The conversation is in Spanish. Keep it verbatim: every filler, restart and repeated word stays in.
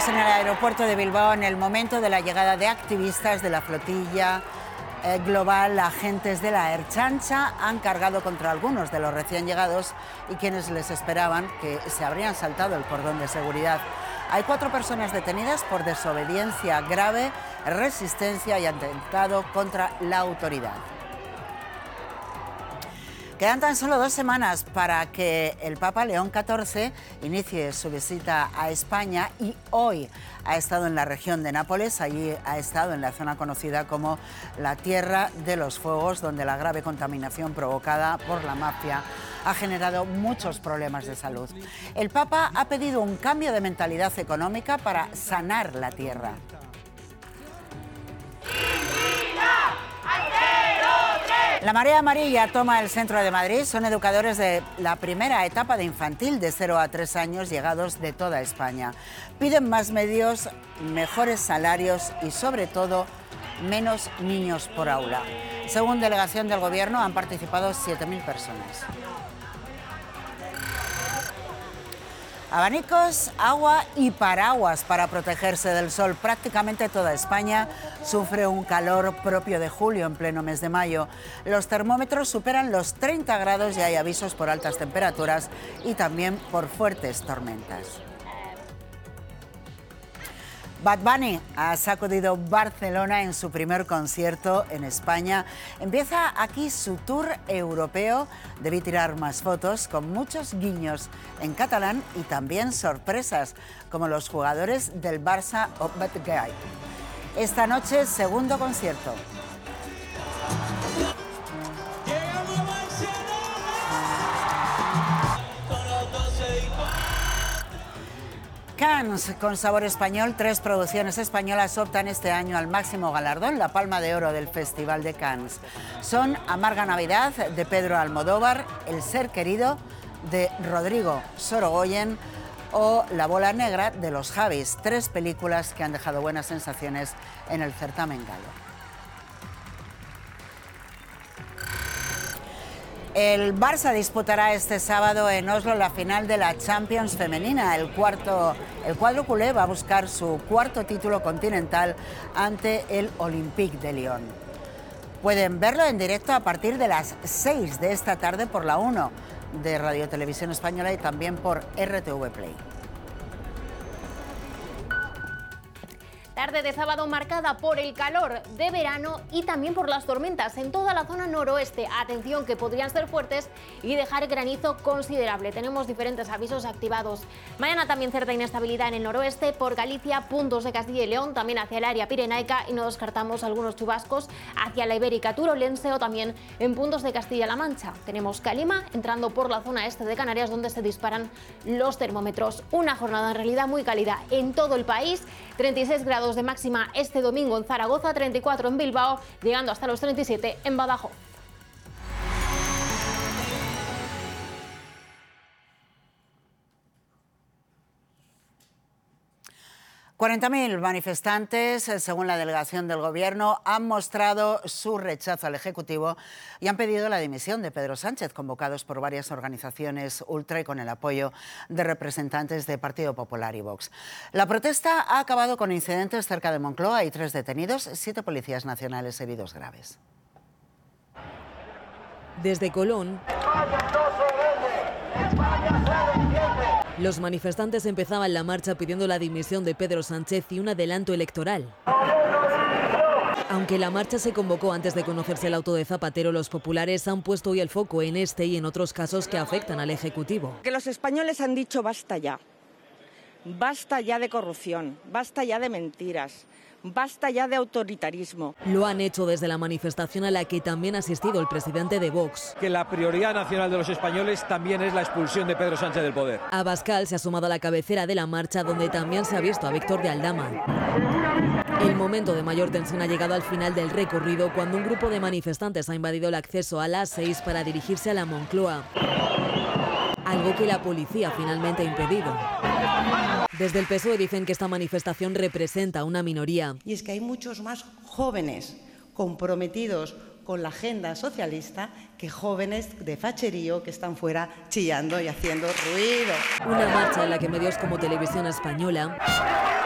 en el aeropuerto de Bilbao en el momento de la llegada de activistas de la flotilla eh, global. Agentes de la Ertzaintza han cargado contra algunos de los recién llegados y quienes les esperaban, que se habrían saltado el cordón de seguridad. Hay cuatro personas detenidas por desobediencia grave, resistencia y atentado contra la autoridad. Quedan tan solo dos semanas para que el Papa León catorce inicie su visita a España y hoy ha estado en la región de Nápoles. Allí ha estado en la zona conocida como la Tierra de los Fuegos, donde la grave contaminación provocada por la mafia ha generado muchos problemas de salud. El Papa ha pedido un cambio de mentalidad económica para sanar la tierra. La Marea Amarilla toma el centro de Madrid. Son educadores de la primera etapa de infantil de cero a tres años llegados de toda España. Piden más medios, mejores salarios y, sobre todo, menos niños por aula. Según delegación del Gobierno, han participado siete mil personas. Abanicos, agua y paraguas para protegerse del sol. Prácticamente toda España sufre un calor propio de julio en pleno mes de mayo. Los termómetros superan los treinta grados y hay avisos por altas temperaturas y también por fuertes tormentas. Bad Bunny ha sacudido Barcelona en su primer concierto en España. Empieza aquí su tour europeo. Debí tirar más fotos con muchos guiños en catalán y también sorpresas, como los jugadores del Barça o Bad Guy. Esta noche, segundo concierto. Cannes, con sabor español, tres producciones españolas optan este año al máximo galardón, la Palma de Oro del Festival de Cannes. Son Amarga Navidad, de Pedro Almodóvar, El ser querido, de Rodrigo Sorogoyen, o La bola negra, de Los Javis, tres películas que han dejado buenas sensaciones en el certamen galo. El Barça disputará este sábado en Oslo la final de la Champions femenina. El, cuarto, el cuadro culé va a buscar su cuarto título continental ante el Olympique de Lyon. Pueden verlo en directo a partir de las seis de esta tarde por la uno de Radio Televisión Española y también por R T V Play. Tarde de sábado marcada por el calor de verano y también por las tormentas en toda la zona noroeste. Atención, que podrían ser fuertes y dejar granizo considerable. Tenemos diferentes avisos activados. Mañana también cierta inestabilidad en el noroeste, por Galicia, puntos de Castilla y León, también hacia el área pirenaica, y no descartamos algunos chubascos hacia la Ibérica turolense o también en puntos de Castilla-La Mancha. Tenemos calima entrando por la zona este de Canarias, donde se disparan los termómetros. Una jornada en realidad muy cálida en todo el país. treinta y seis grados de máxima este domingo en Zaragoza, treinta y cuatro en Bilbao, llegando hasta los treinta y siete en Badajoz. cuarenta mil manifestantes, según la delegación del Gobierno, han mostrado su rechazo al Ejecutivo y han pedido la dimisión de Pedro Sánchez, convocados por varias organizaciones ultra y con el apoyo de representantes de Partido Popular y Vox. La protesta ha acabado con incidentes cerca de Moncloa. Hay tres detenidos, siete policías nacionales heridos graves. Desde Colón, los manifestantes empezaban la marcha pidiendo la dimisión de Pedro Sánchez y un adelanto electoral. Aunque la marcha se convocó antes de conocerse el auto de Zapatero, los populares han puesto hoy el foco en este y en otros casos que afectan al Ejecutivo. Que los españoles han dicho basta ya. Basta ya de corrupción, basta ya de mentiras. Basta ya de autoritarismo. Lo han hecho desde la manifestación a la que también ha asistido el presidente de Vox. Que la prioridad nacional de los españoles también es la expulsión de Pedro Sánchez del poder. Abascal se ha sumado a la cabecera de la marcha, donde también se ha visto a Víctor de Aldama. El momento de mayor tensión ha llegado al final del recorrido, cuando un grupo de manifestantes ha invadido el acceso a la A seis para dirigirse a la Moncloa. Algo que la policía finalmente ha impedido. Desde el P S O E dicen que esta manifestación representa una minoría. Y es que hay muchos más jóvenes comprometidos con la agenda socialista que jóvenes de facherío que están fuera chillando y haciendo ruido. Una marcha en la que medios como Televisión Española